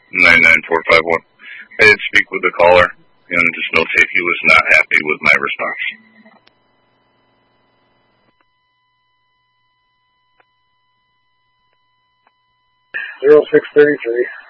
99451. I did speak with the caller and just notate he was not happy with my response. 0633.